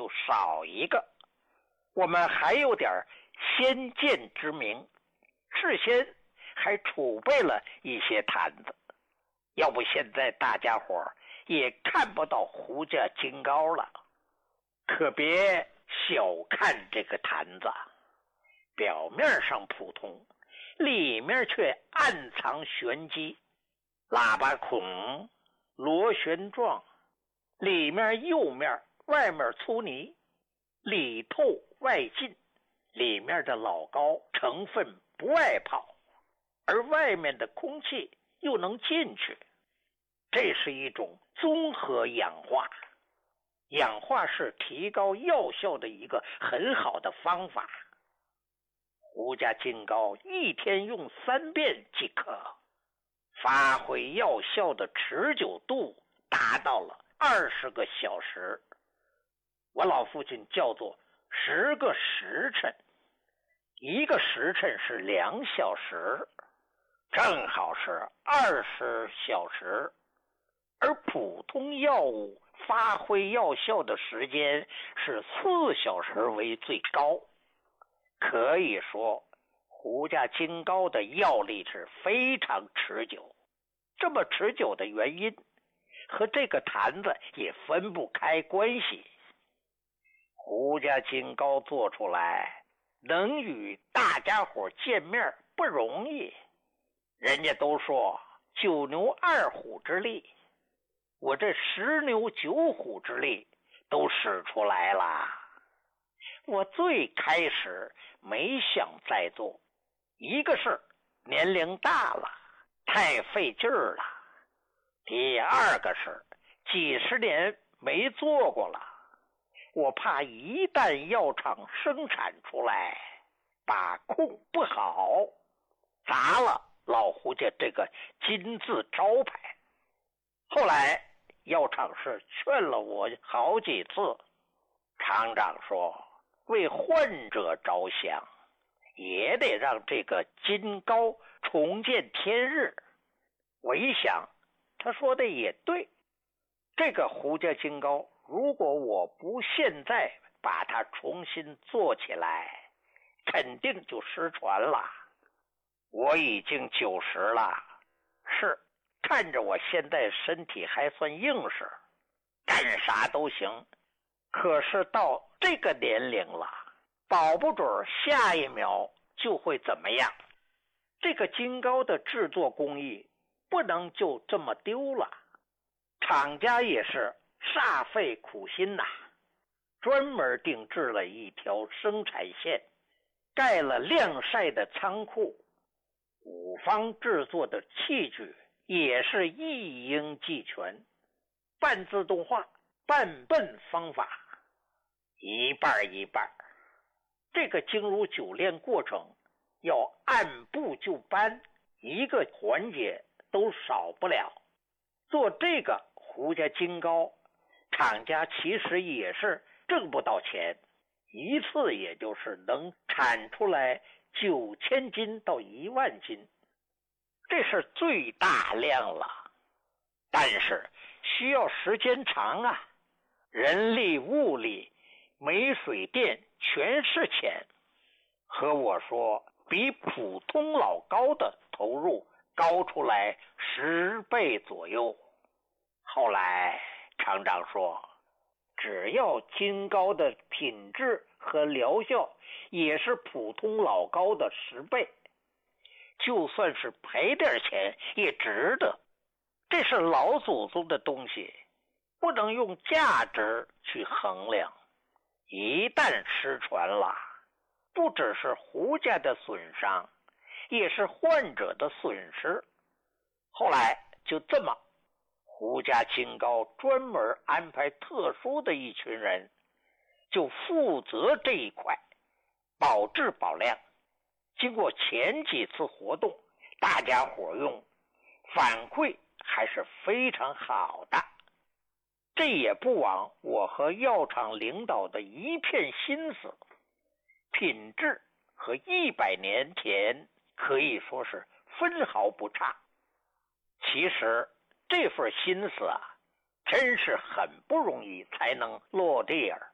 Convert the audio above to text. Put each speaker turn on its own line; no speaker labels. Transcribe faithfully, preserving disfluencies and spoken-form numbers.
就少一个。我们还有点先见之明，事先还储备了一些坛子，要不现在大家伙也看不到胡家金高了。可别小看这个坛子，表面上普通，里面却暗藏玄机。喇叭孔螺旋状，里面釉面，外面粗泥，里透外进，里面的老高成分不外跑，而外面的空气又能进去，这是一种综合氧化。氧化是提高药效的一个很好的方法。胡家金膏一天用三遍即可，发挥药效的持久度达到了二十个小时。我老父亲叫做十个时辰，一个时辰是两小时，正好是二十小时。而普通药物发挥药效的时间是四小时为最高。可以说胡家金膏的药力是非常持久。这么持久的原因和这个坛子也分不开关系。胡家金膏做出来能与大家伙见面不容易，人家都说九牛二虎之力，我这十牛九虎之力都使出来了。我最开始没想再做，一个是年龄大了，太费劲儿了；第二个是几十年没做过了，我怕一旦药厂生产出来，把控不好，砸了老胡家这个金字招牌。后来药厂是劝了我好几次，厂长说为患者着想，也得让这个金膏重见天日。我一想，他说的也对，这个胡家金膏如果我不现在把它重新做起来，肯定就失传了。我已经九十了，是看着我现在身体还算硬实，干啥都行，可是到这个年龄了，保不准下一秒就会怎么样。这个金膏的制作工艺不能就这么丢了，厂家也是煞费苦心呐、啊，专门定制了一条生产线，盖了晾晒的仓库，五方制作的器具也是一应俱全，半自动化半笨方法，一半一半。这个精如酒炼过程要按部就班，一个环节都少不了。做这个胡家金膏，厂家其实也是挣不到钱，一次也就是能产出来九千斤到一万斤，这是最大量了。但是需要时间长啊，人力物力煤水电全是钱，和我说比普通老高的投入高出来十倍左右。后来厂长说，只要金膏的品质和疗效也是普通老高的十倍，就算是赔点钱也值得。这是老祖宗的东西，不能用价值去衡量。一旦失传了，不只是胡家的损伤，也是患者的损失。后来就这么，胡家金膏专门安排特殊的一群人，就负责这一块，保质保量。经过前几次活动，大家伙用，反馈还是非常好的。这也不枉我和药厂领导的一片心思，品质和一百年前可以说是分毫不差。其实这份心思啊，真是很不容易才能落地儿。